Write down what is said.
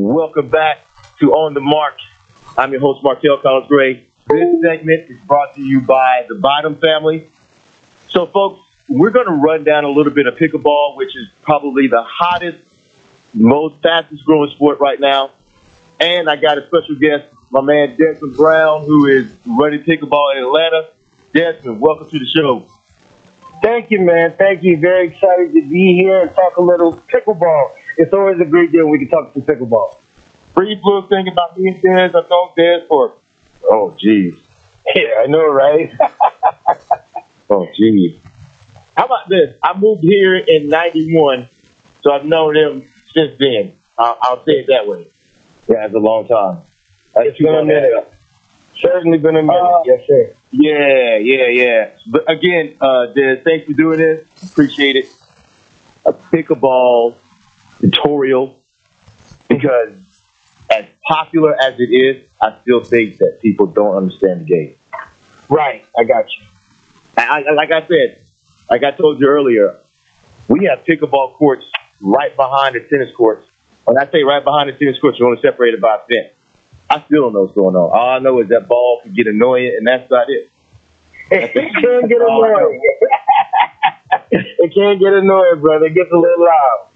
Welcome back to On the Mark. I'm your host, Markel Collins Gray. This segment is brought to you by the Bottom family. So, folks, we're going to run down a little bit of pickleball, which is probably the hottest, most fastest growing sport right now. And I got a special guest, my man Desmond Brown, who is running pickleball in Atlanta. Desmond, welcome to the show. Thank you, man. Thank you. Very excited to be here and talk a little pickleball. It's always a great day when we can talk some pickleball. Brief little thing about me and Des. I've known Des for, geez. Yeah, I know, right? Geez. How about this? I moved here in 91, so I've known him since then. I'll say it that way. Yeah, it's a long time. It's been a minute. Certainly been a minute. Yes, sir. Yeah. But again, Des, thanks for doing this. Appreciate it. A pickleball tutorial, because as popular as it is, I still think that people don't understand the game. Right. I got you. Like I told you earlier, we have pickleball courts right behind the tennis courts. When I say right behind the tennis courts, you're only separated by a fence. I still don't know what's going on. All I know is that ball can get annoying, and that's about it. It can get annoying. It can get annoying, brother. It gets a little loud.